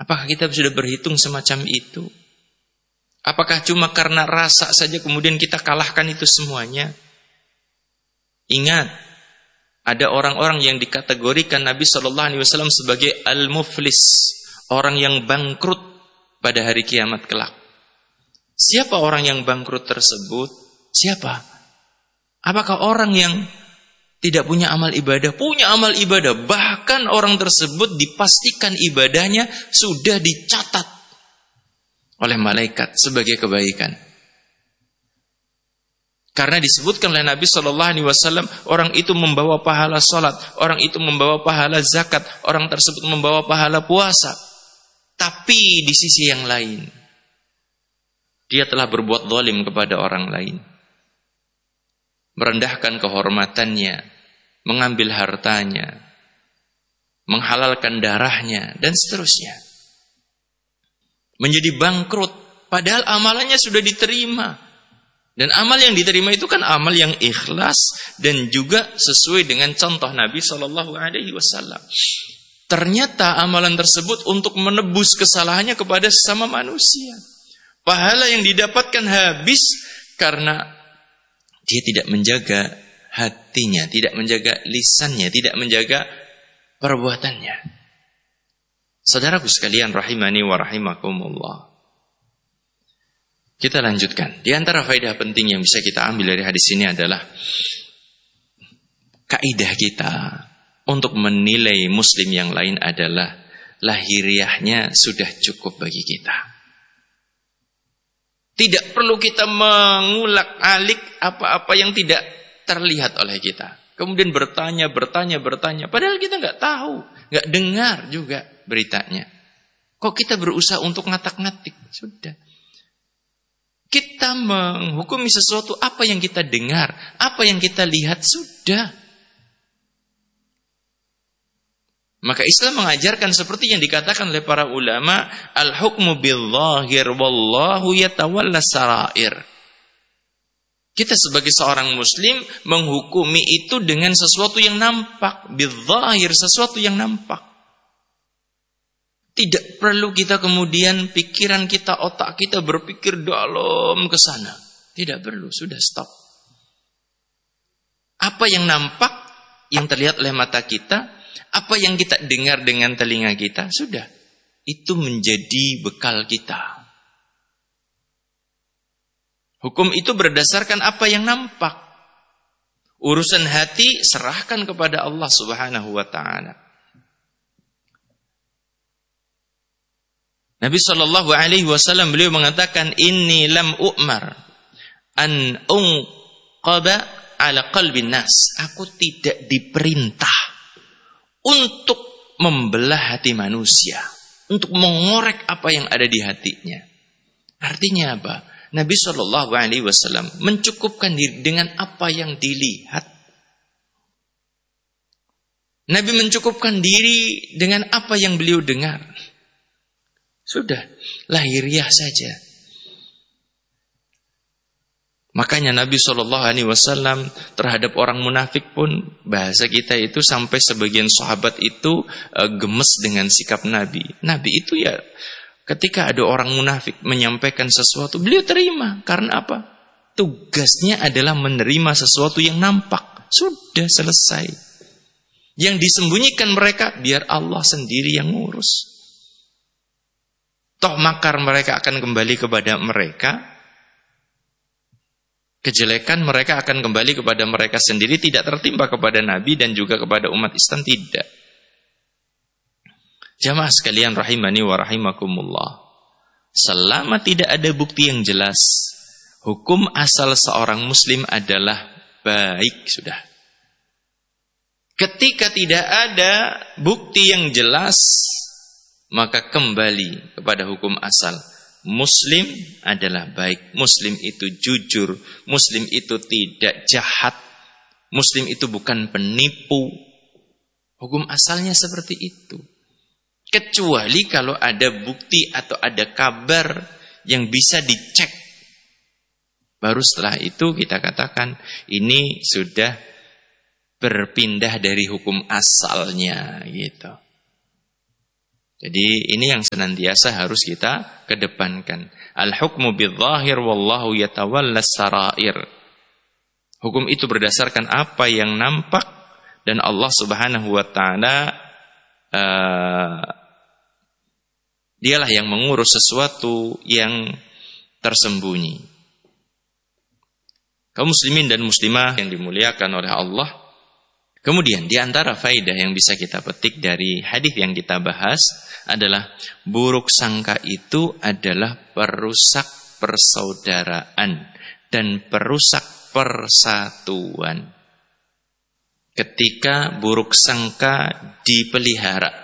Apakah kita sudah berhitung semacam itu? Apakah cuma karena rasa saja kemudian kita kalahkan itu semuanya? Ingat, ada orang-orang yang dikategorikan Nabi SAW sebagai al-muflis, orang yang bangkrut pada hari kiamat kelak. Siapa orang yang bangkrut tersebut? Siapa? Apakah orang yang tidak punya amal ibadah? Punya amal ibadah. Bahkan orang tersebut dipastikan ibadahnya sudah dicatat oleh malaikat sebagai kebaikan. Karena disebutkan oleh Nabi SAW, orang itu membawa pahala salat, orang itu membawa pahala zakat, orang tersebut membawa pahala puasa. Tapi di sisi yang lain, dia telah berbuat zalim kepada orang lain. Merendahkan kehormatannya, mengambil hartanya, menghalalkan darahnya, dan seterusnya. Menjadi bangkrut, padahal amalannya sudah diterima. Dan amal yang diterima itu kan amal yang ikhlas dan juga sesuai dengan contoh Nabi SAW. Ternyata amalan tersebut untuk menebus kesalahannya kepada sesama manusia. Pahala yang didapatkan habis karena dia tidak menjaga hatinya, tidak menjaga lisannya, tidak menjaga perbuatannya. Saudaraku sekalian rahimani wa rahimakumullah. Kita lanjutkan. Di antara faedah penting yang bisa kita ambil dari hadis ini adalah kaidah kita untuk menilai muslim yang lain adalah lahiriahnya sudah cukup bagi kita. Tidak perlu kita mengulak-alik apa-apa yang tidak terlihat oleh kita. Kemudian bertanya. Padahal kita nggak tahu, nggak dengar juga beritanya. Kok kita berusaha untuk ngatak-ngatik? Sudah. Kita menghukumi sesuatu apa yang kita dengar, apa yang kita lihat, sudah. Maka Islam mengajarkan seperti yang dikatakan oleh para ulama, al-hukmu bil-zahir wallahu yatawalla sarair. Kita sebagai seorang muslim menghukumi itu dengan sesuatu yang nampak, bil-zahir, sesuatu yang nampak. Tidak perlu kita kemudian pikiran kita, otak kita berpikir dalam ke sana. Tidak perlu, sudah stop. Apa yang nampak, yang terlihat oleh mata kita, apa yang kita dengar dengan telinga kita, sudah. Itu menjadi bekal kita. Hukum itu berdasarkan apa yang nampak. Urusan hati serahkan kepada Allah Subhanahu wa ta'ala. Nabi SAW beliau mengatakan, inni lam u'mar an unqaba ala qalbin nas. Aku tidak diperintah untuk membelah hati manusia, untuk mengorek apa yang ada di hatinya. Artinya apa? Nabi SAW mencukupkan diri dengan apa yang dilihat. Nabi mencukupkan diri dengan apa yang beliau dengar. Sudah, lahiriah saja. Makanya Nabi SAW terhadap orang munafik pun, bahasa kita itu sampai sebagian sahabat itu gemes dengan sikap Nabi. Nabi itu ya ketika ada orang munafik menyampaikan sesuatu, beliau terima. Karena apa? Tugasnya adalah menerima sesuatu yang nampak. Sudah selesai. Yang disembunyikan mereka, biar Allah sendiri yang ngurus. Toh makar mereka akan kembali kepada mereka. Kejelekan mereka akan kembali kepada mereka sendiri, tidak tertimpa kepada Nabi dan juga kepada umat Islam, tidak. Jamaah sekalian rahimani wa rahimakumullah. Selama tidak ada bukti yang jelas, hukum asal seorang muslim adalah baik, sudah. Ketika tidak ada bukti yang jelas, maka kembali kepada hukum asal. Muslim adalah baik. Muslim itu jujur. Muslim itu tidak jahat. Muslim itu bukan penipu. Hukum asalnya seperti itu. Kecuali kalau ada bukti atau ada kabar yang bisa dicek. Baru setelah itu kita katakan ini sudah berpindah dari hukum asalnya gitu. Jadi ini yang senantiasa harus kita kedepankan. Al-hukmu bidzahir wallahu yatawallas sarair. Hukum itu berdasarkan apa yang nampak dan Allah Subhanahu wa taala dialah yang mengurus sesuatu yang tersembunyi. Kaum muslimin dan muslimah yang dimuliakan oleh Allah. Kemudian di antara faedah yang bisa kita petik dari hadis yang kita bahas adalah buruk sangka itu adalah perusak persaudaraan dan perusak persatuan. Ketika buruk sangka dipelihara,